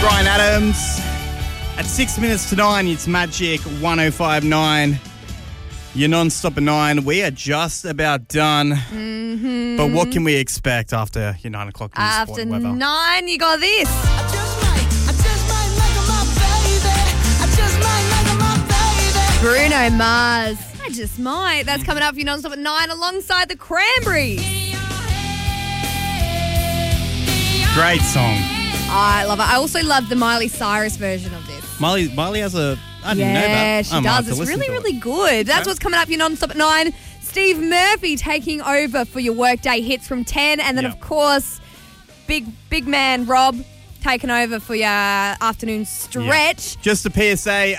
Bryan Adams. At 6 minutes to 9, it's Magic 105.9. Your non-stop at 9. We are just about done. Mm-hmm. But what can we expect after your 9 o'clock news? After 9, you got this. Bruno Mars. I just might. That's coming up for you non-stop at 9 alongside the Cranberries. Great song. I love it. I also love the Miley Cyrus version of this. Miley has a... I didn't know that. Yeah, she does. It's really, really good. That's what's coming up for you non-stop at 9. Steve Murphy taking over for your workday hits from 10. And then, of course, big man Rob taking over for your afternoon stretch. Yeah. Just a PSA,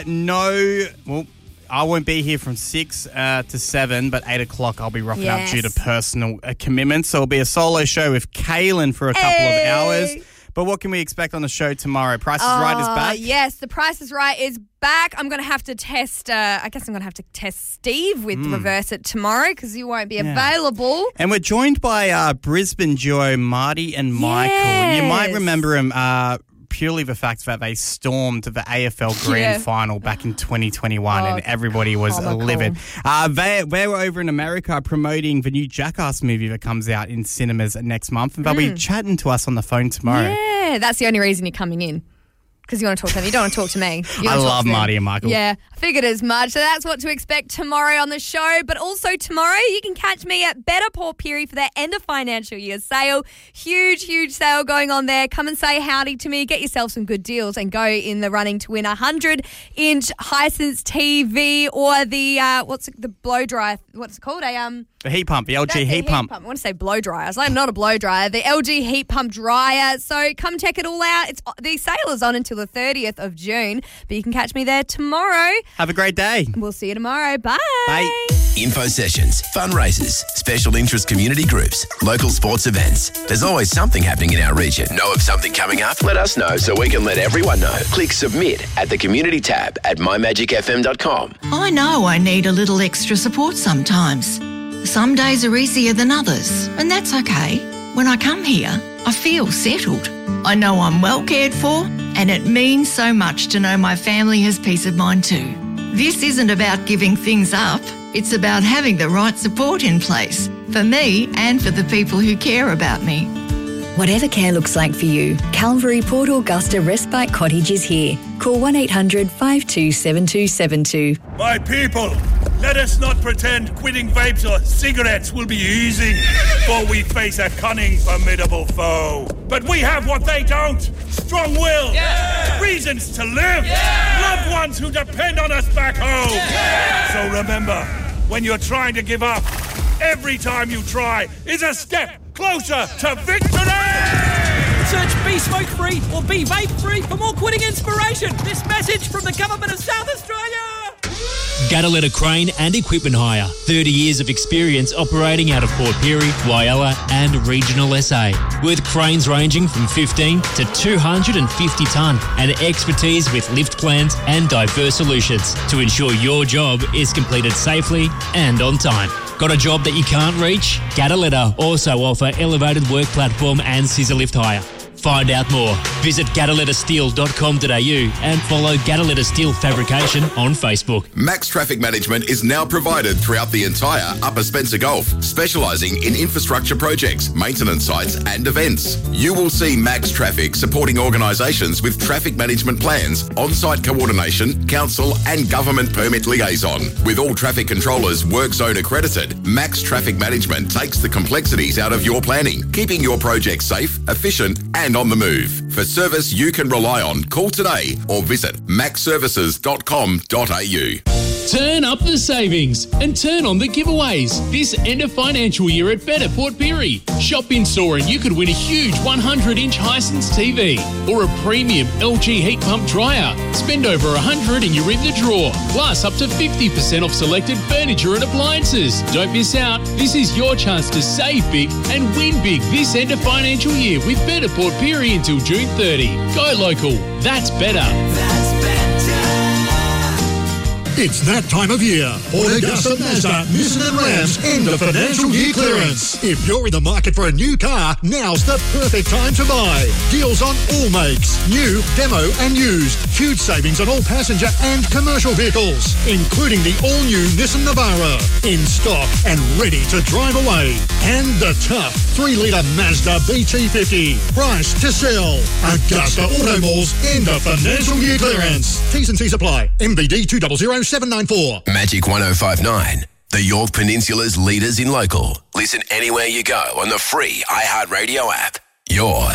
I won't be here from 6 to 7, but 8 o'clock I'll be rocking up due to personal commitments. So it'll be a solo show with Kaylin for a couple of hours. But what can we expect on the show tomorrow? Price is Right is back? Yes, the Price is Right is back. I'm going to have to test, I guess I'm going to have to test Steve with Reverse It tomorrow because you won't be available. And we're joined by Brisbane duo Marty and Michael. Yes. You might remember him purely the fact that they stormed the AFL Grand Final back in 2021 and everybody was livid. They were over in America promoting the new Jackass movie that comes out in cinemas next month, and they'll be chatting to us on the phone tomorrow. Yeah, that's the only reason you're coming in. Because you want to talk to them. You don't want to talk to me. I love Marty and Michael. Yeah, I figured as much. So that's what to expect tomorrow on the show. But also tomorrow, you can catch me at Better Port Pirie for their end of financial year sale. Huge sale going on there. Come and say howdy to me. Get yourself some good deals and go in the running to win a 100-inch Hisense TV or the blow dryer. What's it called? The heat pump, the LG heat pump. I want to say blow dryer. I was like, not a blow dryer. The LG heat pump dryer. So come check it all out. The sale is on until the 30th of June, but you can catch me there tomorrow. Have a great day. We'll see you tomorrow. Bye. Bye. Info sessions, fundraisers, special interest community groups, local sports events. There's always something happening in our region. Know of something coming up? Let us know so we can let everyone know. Click submit at the community tab at mymagicfm.com. I know I need a little extra support sometimes. Some days are easier than others, and that's okay. When I come here, I feel settled. I know I'm well cared for, and it means so much to know my family has peace of mind too. This isn't about giving things up. It's about having the right support in place for me and for the people who care about me. Whatever care looks like for you, Calvary Port Augusta Respite Cottage is here. Call 1-800-527272. My people, let us not pretend quitting vapes or cigarettes will be easy, for we face a cunning, formidable foe. But we have what they don't: strong will, reasons to live, loved ones who depend on us back home. So remember, when you're trying to give up, every time you try is a step closer to victory! Search Be Smoke Free or Be Vape Free for more quitting inspiration. This message from the Government of South Australia. Gataletta Crane and Equipment Hire. 30 years of experience operating out of Port Pirie, Whyalla and regional SA. With cranes ranging from 15 to 250 tonne and expertise with lift plans and diverse solutions to ensure your job is completed safely and on time. Got a job that you can't reach? Gataletta also offer elevated work platform and scissor lift hire. Find out more. Visit gatallettasteel.com.au and follow Gataletta Steel Fabrication on Facebook. Max Traffic Management is now provided throughout the entire Upper Spencer Gulf, specialising in infrastructure projects, maintenance sites and events. You will see Max Traffic supporting organisations with traffic management plans, on-site coordination, council and government permit liaison. With all traffic controllers work zone accredited, Max Traffic Management takes the complexities out of your planning, keeping your project safe, efficient and on the move. For service you can rely on, call today or visit maxservices.com.au. Turn up the savings and turn on the giveaways this end of financial year at Better Port Pirie. Shop in store and you could win a huge 100-inch Hisense TV or a premium LG heat pump dryer. Spend over $100 and you're in the draw. Plus up to 50% off selected furniture and appliances. Don't miss out. This is your chance to save big and win big this end of financial year with Better Port Pirie until June 30. Go local. That's better. That's better. It's that time of year. Port Augusta Mazda, Nissan and Rams end of financial year clearance. If you're in the market for a new car, now's the perfect time to buy. Deals on all makes, new, demo and used. Huge savings on all passenger and commercial vehicles, including the all-new Nissan Navara. In stock and ready to drive away. And the tough 3-litre Mazda BT50. Price to sell. Augusta Auto Mall's end of financial year clearance. T's and C's apply. MBD 200794. Magic 105.9, the York Peninsula's leaders in local. Listen anywhere you go on the free iHeartRadio app. Your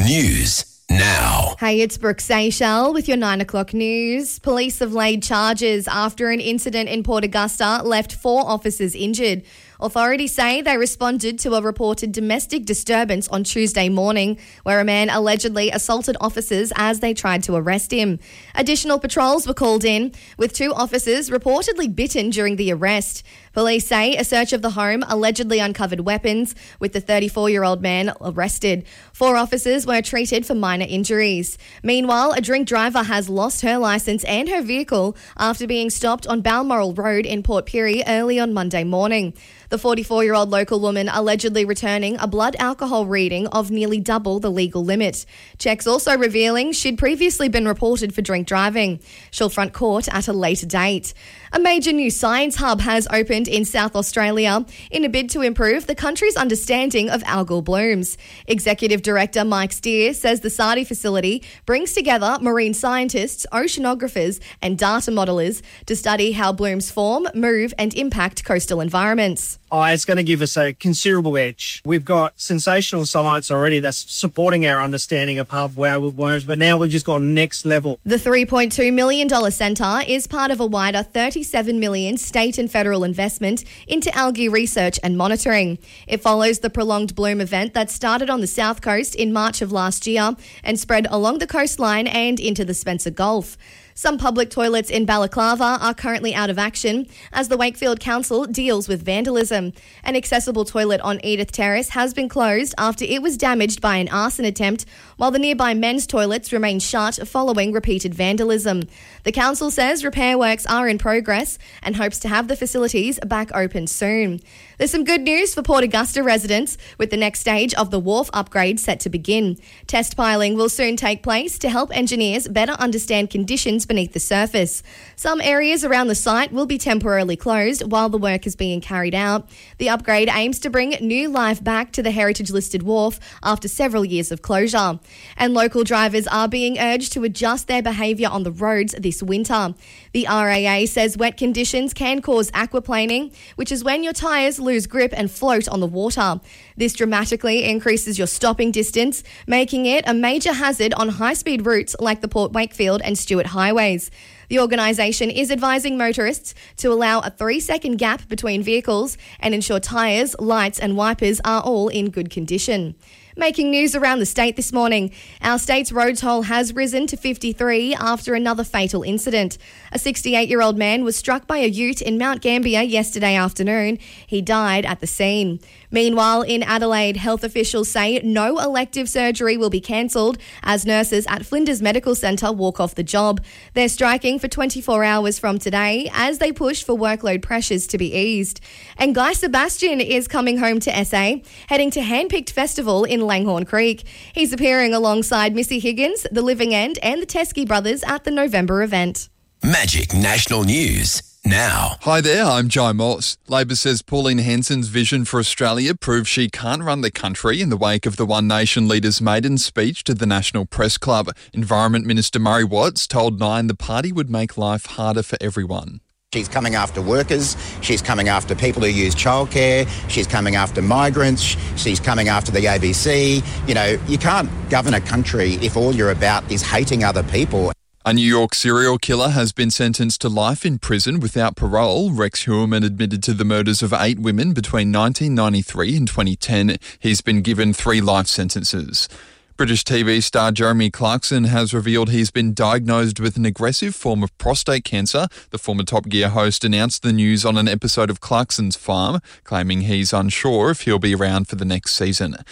news now. Hey, it's Brooke Seychelles with your 9 o'clock news. Police have laid charges after an incident in Port Augusta left 4 officers injured. Authorities say they responded to a reported domestic disturbance on Tuesday morning where a man allegedly assaulted officers as they tried to arrest him. Additional patrols were called in, with 2 officers reportedly bitten during the arrest. Police say a search of the home allegedly uncovered weapons, with the 34-year-old man arrested. 4 officers were treated for minor injuries. Meanwhile, a drink driver has lost her licence and her vehicle after being stopped on Balmoral Road in Port Pirie early on Monday morning. The 44-year-old local woman allegedly returning a blood alcohol reading of nearly double the legal limit. Checks also revealing she'd previously been reported for drink driving. She'll front court at a later date. A major new science hub has opened in South Australia in a bid to improve the country's understanding of algal blooms. Executive Director Mike Steer says the Sardie facility brings together marine scientists, oceanographers and data modelers to study how blooms form, move and impact coastal environments. It's going to give us a considerable edge. We've got sensational science already that's supporting our understanding of half algal blooms, but now we've just gone next level. The $3.2 million centre is part of a wider $37 million state and federal investment into algae research and monitoring. It follows the prolonged bloom event that started on the south coast in March of last year and spread along the coastline and into the Spencer Gulf. Some public toilets in Balaclava are currently out of action as the Wakefield Council deals with vandalism. An accessible toilet on Edith Terrace has been closed after it was damaged by an arson attempt, while the nearby men's toilets remain shut following repeated vandalism. The council says repair works are in progress and hopes to have the facilities back open soon. There's some good news for Port Augusta residents, with the next stage of the wharf upgrade set to begin. Test piling will soon take place to help engineers better understand conditions beneath the surface. Some areas around the site will be temporarily closed while the work is being carried out. The upgrade aims to bring new life back to the heritage-listed wharf after several years of closure. And local drivers are being urged to adjust their behaviour on the roads this winter. The RAA says wet conditions can cause aquaplaning, which is when your tyres lose grip and float on the water. This dramatically increases your stopping distance, making it a major hazard on high-speed routes like the Port Wakefield and Stewart highways. The organisation is advising motorists to allow a 3-second gap between vehicles and ensure tyres, lights and wipers are all in good condition. Making news around the state this morning. Our state's road toll has risen to 53 after another fatal incident. A 68-year-old man was struck by a ute in Mount Gambier yesterday afternoon. He died at the scene. Meanwhile, in Adelaide, health officials say no elective surgery will be cancelled as nurses at Flinders Medical Centre walk off the job. They're striking for 24 hours from today as they push for workload pressures to be eased. And Guy Sebastian is coming home to SA, heading to Handpicked Festival in Langhorne Creek. He's appearing alongside Missy Higgins, The Living End and the Teskey Brothers at the November event. Magic National News now. Hi there, I'm Jai Moss. Labor says Pauline Hanson's vision for Australia proves she can't run the country in the wake of the One Nation leader's maiden speech to the National Press Club. Environment Minister Murray Watts told Nine the party would make life harder for everyone. She's coming after workers, she's coming after people who use childcare, she's coming after migrants, she's coming after the ABC. You know, you can't govern a country if all you're about is hating other people. A New York serial killer has been sentenced to life in prison without parole. Rex Heuermann admitted to the murders of 8 women between 1993 and 2010. He's been given 3 life sentences. British TV star Jeremy Clarkson has revealed he's been diagnosed with an aggressive form of prostate cancer. The former Top Gear host announced the news on an episode of Clarkson's Farm, claiming he's unsure if he'll be around for the next season.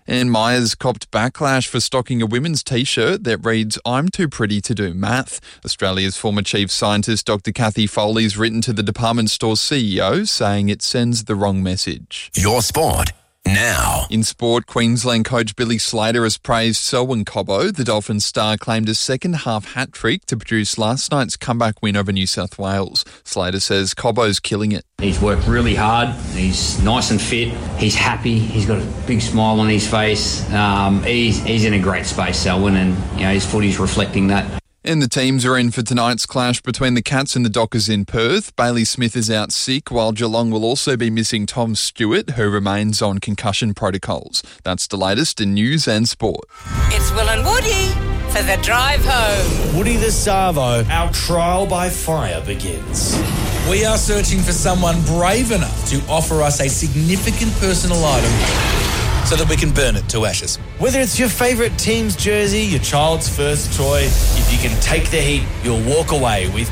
And Myers copped backlash for stocking a women's T-shirt that reads, "I'm too pretty to do math." Australia's former chief scientist, Dr. Kathy Foley's written to the department store CEO saying it sends the wrong message. Your sport now. In sport, Queensland coach Billy Slater has praised Selwyn Cobbo. The Dolphins star claimed a second-half hat-trick to produce last night's comeback win over New South Wales. Slater says Cobbo's killing it. He's worked really hard. He's nice and fit. He's happy. He's got a big smile on his face. He's in a great space, Selwyn, and his footy's reflecting that. And the teams are in for tonight's clash between the Cats and the Dockers in Perth. Bailey Smith is out sick, while Geelong will also be missing Tom Stewart, who remains on concussion protocols. That's the latest in news and sport. It's Will and Woody for the drive home. Woody the Savo, our trial by fire begins. We are searching for someone brave enough to offer us a significant personal item so that we can burn it to ashes. Whether it's your favourite team's jersey, your child's first toy, if you can take the heat, you'll walk away with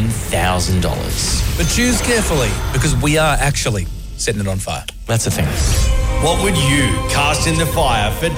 $10,000. But choose carefully, because we are actually setting it on fire. That's the thing. What would you cast in the fire for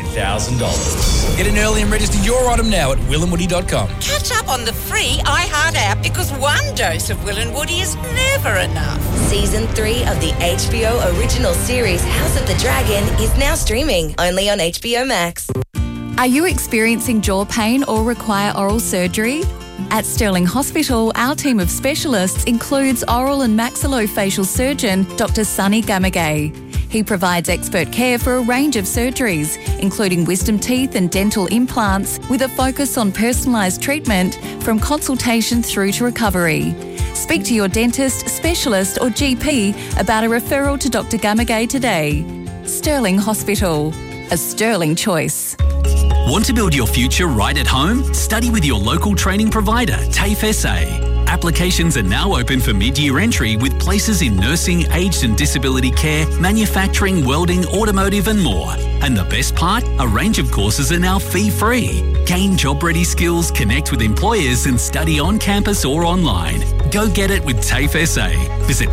$10,000? Get in early and register your item now at willandwoody.com. Catch up on the free iHeart app, because one dose of Will and Woody is never enough. Season 3 of the HBO original series House of the Dragon is now streaming only on HBO Max. Are you experiencing jaw pain or require oral surgery? At Stirling Hospital, our team of specialists includes oral and maxillofacial surgeon Dr. Sunny Gamagay. He provides expert care for a range of surgeries, including wisdom teeth and dental implants, with a focus on personalised treatment from consultation through to recovery. Speak to your dentist, specialist or GP about a referral to Dr. Gamagay today. Stirling Hospital, a Stirling choice. Want to build your future right at home? Study with your local training provider, TAFE SA. Applications are now open for mid-year entry with places in nursing, aged and disability care, manufacturing, welding, automotive and more. And the best part? A range of courses are now fee-free. Gain job-ready skills, connect with employers and study on campus or online. Go get it with TAFE SA. Visit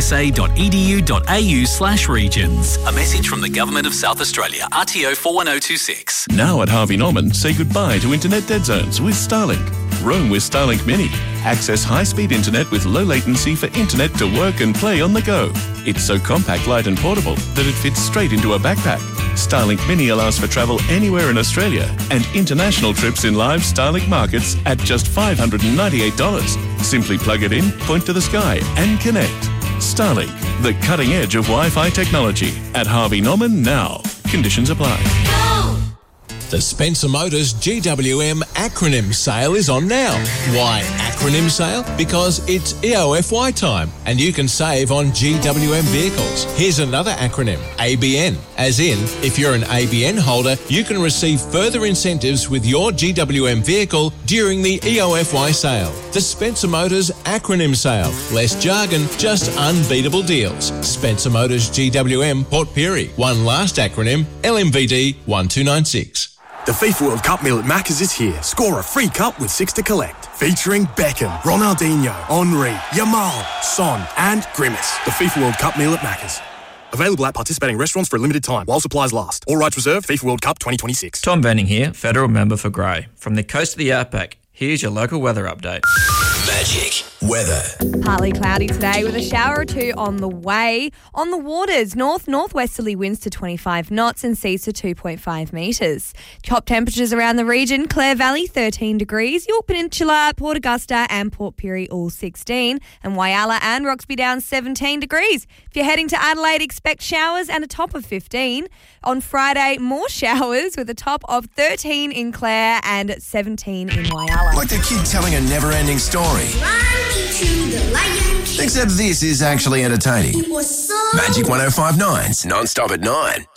tafesa.edu.au/regions. A message from the Government of South Australia, RTO 41026. Now at Harvey Norman, say goodbye to internet dead zones with Starlink. Roam with Starlink Mini. Access high-speed internet with low latency for internet to work and play on the go. It's so compact, light and portable that it fits straight into a backpack. Starlink Mini allows for travel anywhere in Australia and international trips in live Starlink markets at just $598. Simply plug it in, point to the sky and connect. Starlink, the cutting edge of Wi-Fi technology. At Harvey Norman now. Conditions apply. The Spencer Motors GWM acronym sale is on now. Why acronym sale? Because it's EOFY time and you can save on GWM vehicles. Here's another acronym, ABN. As in, if you're an ABN holder, you can receive further incentives with your GWM vehicle during the EOFY sale. The Spencer Motors acronym sale. Less jargon, just unbeatable deals. Spencer Motors GWM Port Pirie. One last acronym, LMVD 1296. The FIFA World Cup meal at Macca's is here. Score a free cup with 6 to collect. Featuring Beckham, Ronaldinho, Henry, Yamal, Son and Grimace. The FIFA World Cup meal at Macca's. Available at participating restaurants for a limited time while supplies last. All rights reserved. FIFA World Cup 2026. Tom Benning here, Federal Member for Grey. From the coast of the Outback, here's your local weather update. Magic weather. Partly cloudy today with a shower or two on the way. On the waters, northwesterly winds to 25 knots and seas to 2.5 metres. Top temperatures around the region, Clare Valley 13 degrees, York Peninsula, Port Augusta and Port Pirie all 16, and Whyalla and Roxby Down 17 degrees. If you're heading to Adelaide, expect showers and a top of 15. On Friday, more showers with a top of 13 in Clare and 17 in Whyalla. Like the kid telling a never-ending story. Except this is actually entertaining. Magic 105.9's Non-Stop at 9.